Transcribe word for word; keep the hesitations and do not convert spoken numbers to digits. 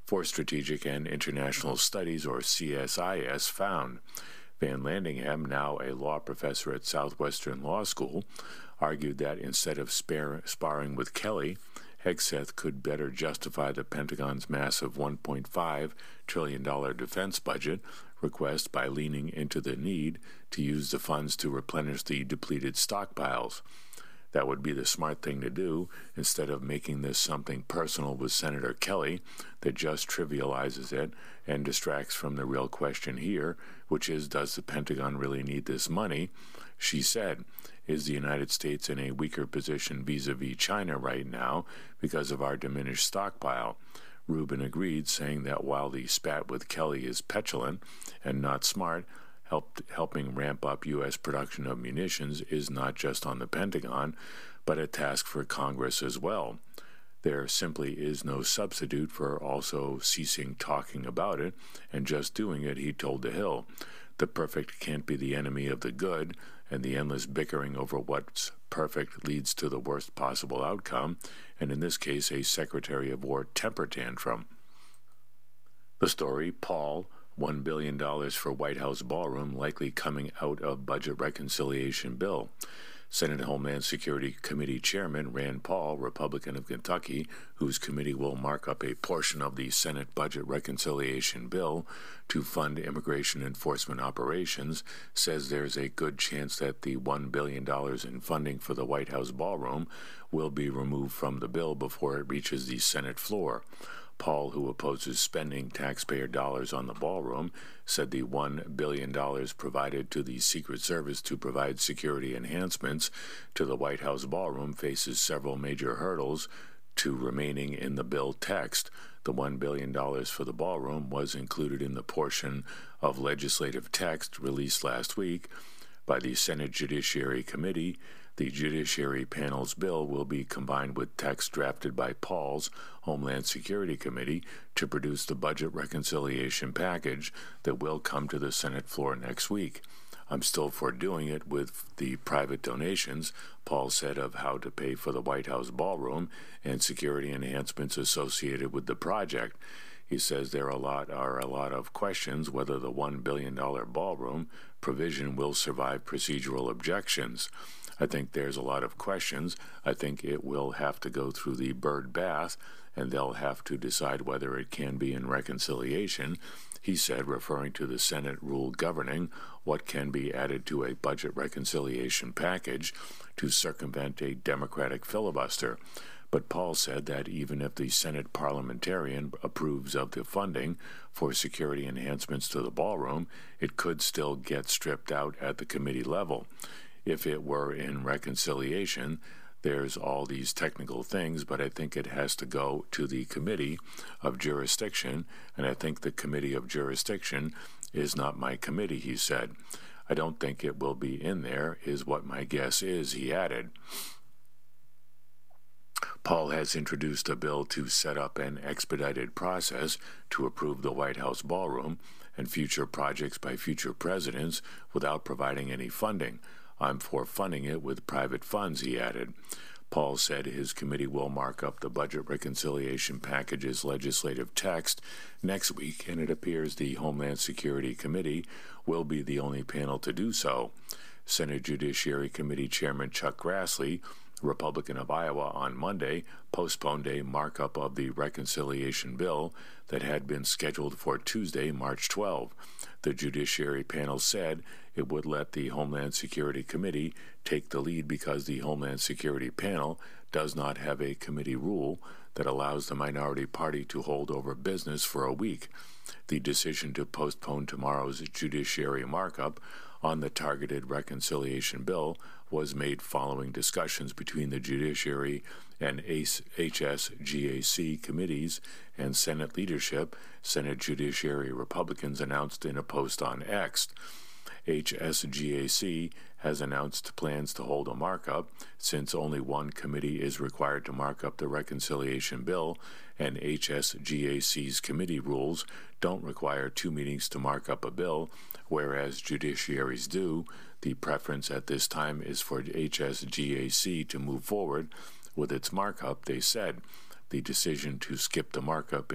for Strategic and International Studies, or C S I S, found. Van Landingham, now a law professor at Southwestern Law School, argued that instead of spar- sparring with Kelly, Hegseth could better justify the Pentagon's massive one point five trillion dollars defense budget request by leaning into the need to use the funds to replenish the depleted stockpiles. That would be the smart thing to do, instead of making this something personal with Senator Kelly that just trivializes it and distracts from the real question here, which is, does the Pentagon really need this money? She said, is the United States in a weaker position vis-a-vis China right now because of our diminished stockpile? Rubin agreed, saying that while the spat with Kelly is petulant and not smart, helped, helping ramp up U S production of munitions is not just on the Pentagon, but a task for Congress as well. There simply is no substitute for also ceasing talking about it and just doing it, he told The Hill. The perfect can't be the enemy of the good, and the endless bickering over what's perfect leads to the worst possible outcome, and in this case, a Secretary of War temper tantrum. The story, Paul, one billion dollars for White House ballroom likely coming out of budget reconciliation bill. Senate Homeland Security Committee Chairman Rand Paul, Republican of Kentucky, whose committee will mark up a portion of the Senate budget reconciliation bill to fund immigration enforcement operations, says there's a good chance that the one billion dollars in funding for the White House ballroom will be removed from the bill before it reaches the Senate floor. Paul, who opposes spending taxpayer dollars on the ballroom, said the one billion dollars provided to the Secret Service to provide security enhancements to the White House ballroom faces several major hurdles to remaining in the bill text. The one billion dollars for the ballroom was included in the portion of legislative text released last week by the Senate Judiciary Committee. The Judiciary Panel's bill will be combined with text drafted by Paul's Homeland Security Committee to produce the budget reconciliation package that will come to the Senate floor next week. I'm still for doing it with the private donations, Paul said, of how to pay for the White House ballroom and security enhancements associated with the project. He says there are a lot are a lot of questions whether the one billion dollars ballroom provision will survive procedural objections. I think there's a lot of questions. I think it will have to go through the bird bath, and they'll have to decide whether it can be in reconciliation, he said, referring to the Senate rule governing what can be added to a budget reconciliation package to circumvent a Democratic filibuster. But Paul said that even if the Senate parliamentarian approves of the funding for security enhancements to the ballroom, it could still get stripped out at the committee level. If it were in reconciliation, there's all these technical things, but I think it has to go to the Committee of Jurisdiction, and I think the Committee of Jurisdiction is not my committee, he said. I don't think it will be in there, is what my guess is, he added. Paul has introduced a bill to set up an expedited process to approve the White House ballroom and future projects by future presidents without providing any funding. I'm for funding it with private funds, he added. Paul said his committee will mark up the budget reconciliation package's legislative text next week, and it appears the Homeland Security Committee will be the only panel to do so. Senate Judiciary Committee Chairman Chuck Grassley, Republican of Iowa, on Monday postponed a markup of the reconciliation bill that had been scheduled for Tuesday, March twelfth. The Judiciary panel said it would let the Homeland Security Committee take the lead because the Homeland Security panel does not have a committee rule that allows the minority party to hold over business for a week. The decision to postpone tomorrow's judiciary markup on the targeted reconciliation bill was made following discussions between the Judiciary and H S G A C committees and Senate leadership, Senate Judiciary Republicans announced in a post on X. H S G A C has announced plans to hold a markup since only one committee is required to mark up the reconciliation bill, and H S G A C's committee rules don't require two meetings to mark up a bill, whereas judiciaries do. The preference at this time is for H S G A C to move forward with its markup, they said. The decision to skip the markup